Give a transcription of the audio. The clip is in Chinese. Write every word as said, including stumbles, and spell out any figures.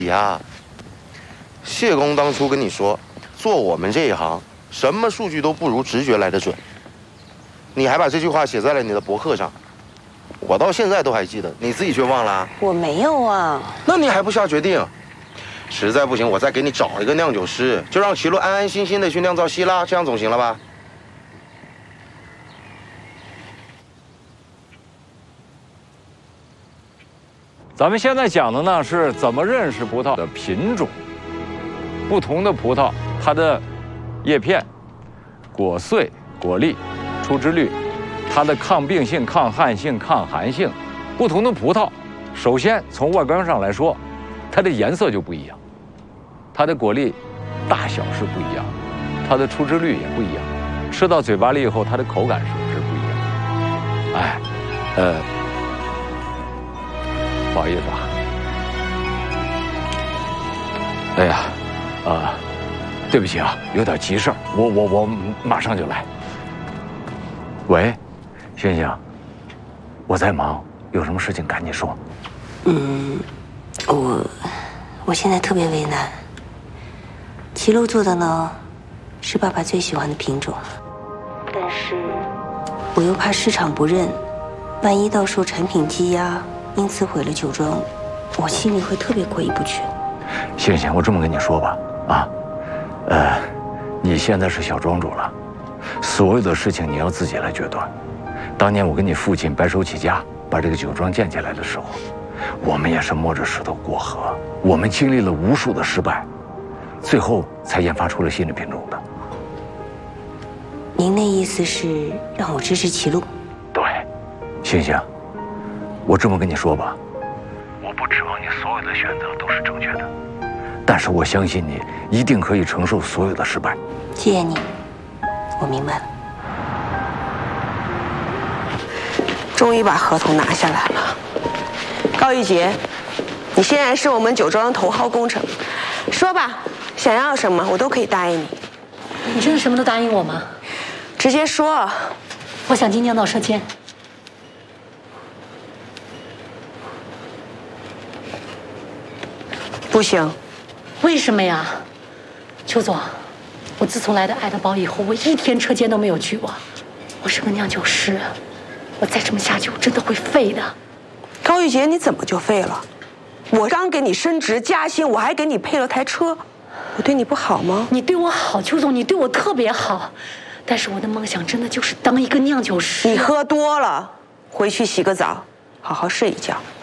呀，谢公当初跟你说，做我们这一行，什么数据都不如直觉来的准。你还把这句话写在了你的博客上，我到现在都还记得，你自己却忘了？ 我没有啊。 那你还不下决定？实在不行，我再给你找一个酿酒师，就让齐路安安心心的去酿造希拉，这样总行了吧？ 咱们现在讲的呢是怎么认识葡萄的品种，不同的葡萄它的叶片、果穗、果粒、出汁率，它的抗病性、抗旱性、抗寒性，不同的葡萄，首先从外观上来说，它的颜色就不一样，它的果粒大小是不一样，它的出汁率也不一样，吃到嘴巴里以后，它的口感是不是不一样？哎，呃。 不好意思啊，哎呀，啊，对不起啊，有点急事儿，我我我马上就来。喂，星星，我在忙，有什么事情赶紧说。 嗯，我我现在特别为难。齐路做的呢，是爸爸最喜欢的品种，但是我又怕市场不认，万一到时候产品积压。 因此毁了酒庄，我心里会特别过意不去。 星星，我这么跟你说吧，啊，呃，你现在是小庄主了，所有的事情你要自己来决断。当年我跟你父亲白手起家把这个酒庄建起来的时候，我们也是摸着石头过河，我们经历了无数的失败，最后才研发出了新的品种的。 您那意思是让我支持齐路？ 对，星星。 我这么跟你说吧，我不指望你所有的选择都是正确的，但是我相信你一定可以承受所有的失败。 谢谢你，我明白了。 终于把合同拿下来了，高玉洁，你现在是我们酒庄的头号功臣，说吧，想要什么我都可以答应你。 你真的什么都答应我吗？ 直接说。 我想进酿造车间。 不行， 为什么呀，邱总？我自从来到爱德堡以后，我一天车间都没有去过。我是个酿酒师，我再这么下去，我真的会废的。 高玉洁，你怎么就废了？我刚给你升职加薪，我还给你配了台车，我对你不好吗？ 你对我好，邱总，你对我特别好，但是我的梦想真的就是当一个酿酒师。 你喝多了，回去洗个澡，好好睡一觉。